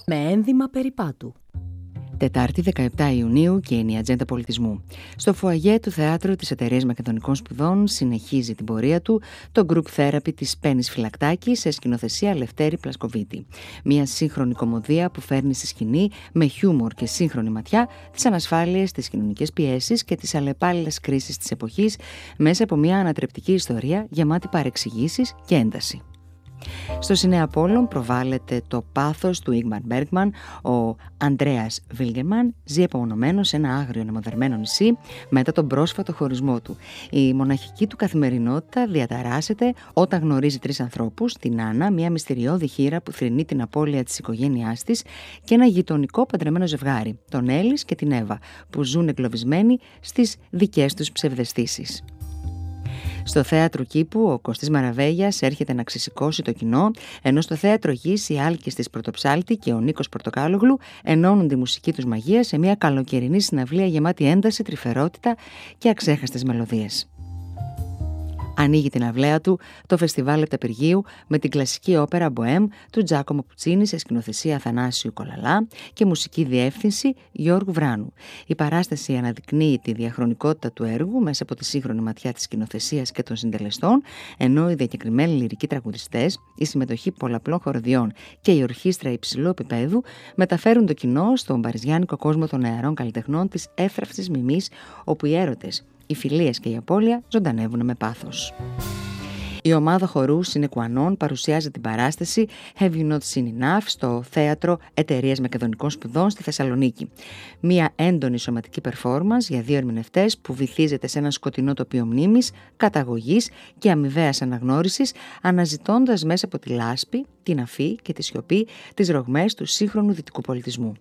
Με ένδυμα περιπάτου. Τετάρτη 17 Ιουνίου και είναι η Ατζέντα Πολιτισμού. Στο φουαγέ του Θεάτρου της Εταιρείας Μακεδονικών Σπουδών συνεχίζει την πορεία του το Group Therapy της Πέννης Φυλακτάκη σε σκηνοθεσία Λευτέρη Πλασκοβίτη. Μια σύγχρονη κωμωδία που φέρνει στη σκηνή με χιούμορ και σύγχρονη ματιά τις ανασφάλειες, τις κοινωνικές πιέσεις και τις αλλεπάλληλες κρίσεις της εποχής μέσα από μια ανατρεπτική ιστορία γεμάτη παρεξηγήσεις και ένταση. Στο Σινέα Απόλλων προβάλλεται το πάθος του Ίγμαρ Μπέργκμαν. Ο Ανδρέας Βίλγερμαν ζει απομονωμένος σε ένα άγριο ανεμοδαρμένο νησί μετά τον πρόσφατο χωρισμό του. Η μοναχική του καθημερινότητα διαταράσσεται όταν γνωρίζει τρεις ανθρώπους, την Άννα, μια μυστηριώδη χήρα που θρηνεί την απώλεια της οικογένειάς της, και ένα γειτονικό παντρεμένο ζευγάρι, τον Έλλης και την Εύα, που ζουν εγκλωβισμένοι στις δικές τους ψευδαισθήσεις. Στο θέατρο Κήπου ο Κωστής Μαραβέγιας έρχεται να ξεσηκώσει το κοινό, ενώ στο θέατρο Γης οι Άλκης της Πρωτοψάλτη και ο Νίκος Πορτοκάλογλου ενώνουν τη μουσική τους μαγεία σε μια καλοκαιρινή συναυλία γεμάτη ένταση, τρυφερότητα και αξέχαστες μελωδίες. Ανοίγει την αυλαία του το φεστιβάλ Επταπηργίου με την κλασική όπερα Μποέμ του Τζάκομο Πουτσίνη σε σκηνοθεσία Αθανάσιου Κολαλά και μουσική διεύθυνση Γιώργου Βράνου. Η παράσταση αναδεικνύει τη διαχρονικότητα του έργου μέσα από τη σύγχρονη ματιά της σκηνοθεσίας και των συντελεστών, ενώ οι διακεκριμένοι λυρικοί τραγουδιστές, η συμμετοχή πολλαπλών χορδιών και η ορχήστρα υψηλού επίπεδου μεταφέρουν το κοινό στον παριζιάνικο κόσμο των νεαρών καλλιτεχνών της εύθραυστης μιμής, όπου οι έρωτες, οι φιλίες και η απώλεια ζωντανεύουν με πάθος. Η ομάδα χορού Συνεκουανών παρουσιάζει την παράσταση Have You Not Seen Enough στο Θέατρο Εταιρείας Μακεδονικών Σπουδών στη Θεσσαλονίκη. Μια έντονη σωματική περφόρμανς για δύο ερμηνευτές που βυθίζεται σε ένα σκοτεινό τοπίο μνήμης, καταγωγής και αμοιβαίας αναγνώρισης, αναζητώντας μέσα από τη λάσπη, την αφή και τη σιωπή τις ρογμές του σύγχρονου δυτικού πολιτισμού.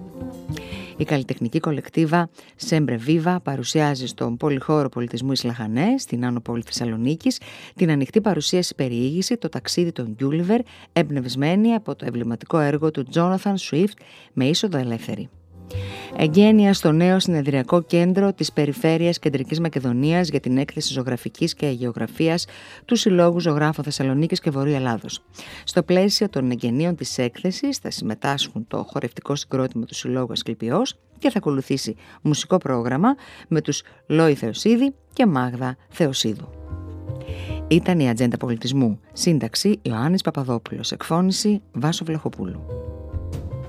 Η καλλιτεχνική κολεκτίβα Σέμπρε Βίβα παρουσιάζει στον Πολυχώρο Πολιτισμού Ισλαχανέ, στην Άνω Πόλη Θεσσαλονίκης, την ανοιχτή παρουσίαση περιήγηση «Το ταξίδι των Γκιούλιβερ», εμπνευσμένη από το εμβληματικό έργο του Τζόναθαν Σουίφτ με είσοδο ελεύθερη. Εγγένεια στο νέο συνεδριακό κέντρο της Περιφέρειας Κεντρικής Μακεδονίας για την έκθεση ζωγραφικής και γεωγραφίας του Συλλόγου Ζωγράφων Θεσσαλονίκης και Βορείου Ελλάδος. Στο πλαίσιο των εγγενείων της έκθεσης θα συμμετάσχουν το χορευτικό συγκρότημα του Συλλόγου Ασκληπιός και θα ακολουθήσει μουσικό πρόγραμμα με τους Λόι Θεοσίδη και Μάγδα Θεοσίδου. Ήταν η Ατζέντα Πολιτισμού. Σύνταξη Ιωάννης Παπαδόπουλος. Εκφώνηση Βάσο Βλαχοπούλου.